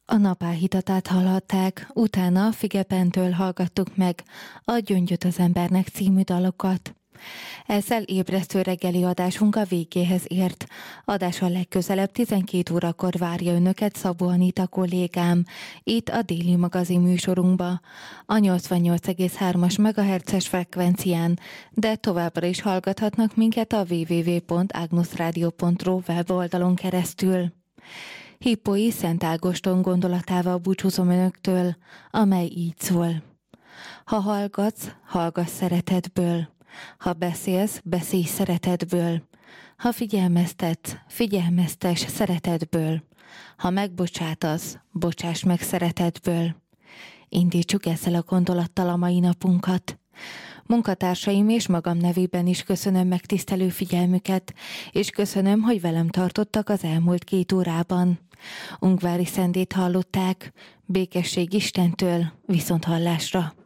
A napállhitatát hallhatták, utána Figepentől hallgattuk meg a Gyöngyöt az embernek című dalokat. Ezzel ébresztő reggeli adásunk a végéhez ért. Adással legközelebb 12 órakor várja önöket Szabó Anita kollégám, itt a Déli magazin műsorunkba, a 88,3-as MHz-es frekvencián, de továbbra is hallgathatnak minket a www.agnosradio.ru weboldalon keresztül. Hippói Szent Ágoston gondolatával búcsúzom önöktől, amely így szól. Ha hallgatsz, hallgass szeretetből. Ha beszélsz, beszélj szeretetből. Ha figyelmeztetsz, figyelmeztess szeretetből. Ha megbocsátasz, bocsáss meg szeretetből. Indítsuk ezzel a gondolattal a mai napunkat. Munkatársaim és magam nevében is köszönöm megtisztelő figyelmüket, és köszönöm, hogy velem tartottak az elmúlt 2 órában. Ungvári Szendét hallották, békesség Istentől, viszonthallásra!